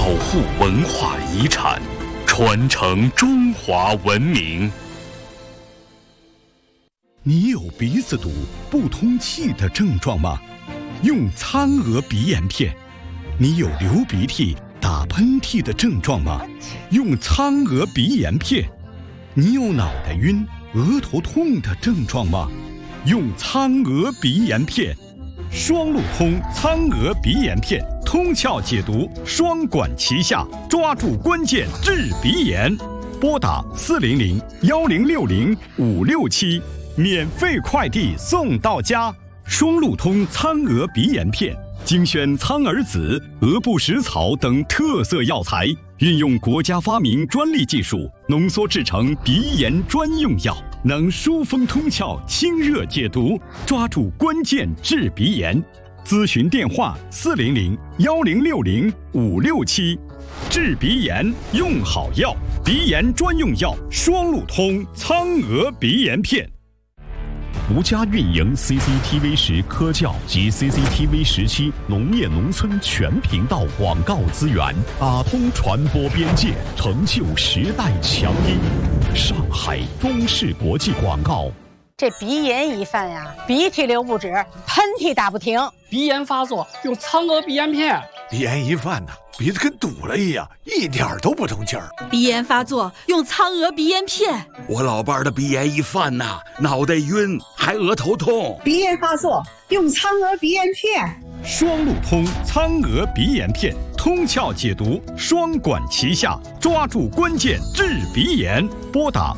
护文化遗产，传承中华文明。 你有鼻子堵、不通气的症状吗？用苍娥鼻炎片。你有流鼻涕、打喷嚏的症状吗？用苍娥鼻炎片。你有脑袋晕、额头痛的症状吗？用苍娥鼻炎片。双路通苍娥鼻炎片，通窍解毒，双管齐下，抓住关键治鼻炎。拨打400-1060-567，免费快递送到家。双路通苍娥鼻炎片，精选苍耳子、鹅不食草等特色药材，运用国家发明专利技术，浓缩制成鼻炎专用药，能疏风通窍、清热解毒，抓住关键治鼻炎。咨询电话400-1060-567。治鼻炎用好药，鼻炎专用药双路通苍娥鼻炎片。 独家运营 CCTV 10科教及 CCTV 17农业农村全频道广告资源，打通传播边界，成就时代强音。上海中视国际广告。 这鼻炎一犯呀，鼻涕流不止，喷嚏打不停。 鼻炎发作用苍娥鼻炎片。 鼻炎一犯呢，鼻子跟堵了一样，一点都不通气儿。 鼻炎发作用苍娥鼻炎片。 我老伴儿的鼻炎一犯呐，脑袋晕，还额头痛。 鼻炎发作用苍娥鼻炎片。 双路通苍娥鼻炎片，通窍解毒，双管齐下，抓住关键治鼻炎。拨打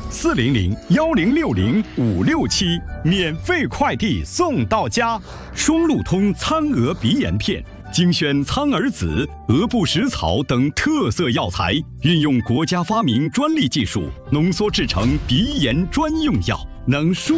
400-1060-567，免费快递送到家。双路通苍娥鼻炎片，精选苍耳子、鹅不食草等特色药材，运用国家发明专利技术，浓缩制成鼻炎专用药，能疏